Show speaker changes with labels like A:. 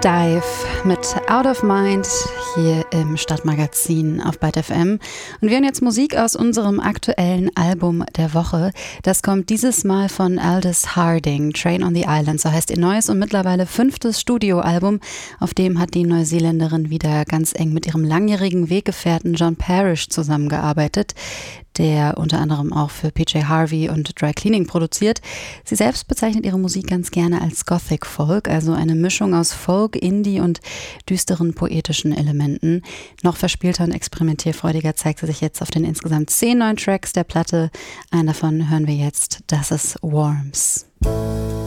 A: Dive mit Out of Mind hier im Stadtmagazin auf Byte FM. Und wir hören jetzt Musik aus unserem aktuellen Album der Woche. Das kommt dieses Mal von Aldous Harding, Train on the Island, so heißt ihr neues und mittlerweile 5. Studioalbum. Auf dem hat die Neuseeländerin wieder ganz eng mit ihrem langjährigen Weggefährten John Parrish zusammengearbeitet, der unter anderem auch für PJ Harvey und Dry Cleaning produziert. Sie selbst bezeichnet ihre Musik ganz gerne als Gothic Folk, also eine Mischung aus Folk, Indie und düsteren poetischen Elementen. Noch verspielter und experimentierfreudiger zeigt sie sich jetzt auf den insgesamt 10 neuen Tracks der Platte. Einen davon hören wir jetzt, das ist Worms.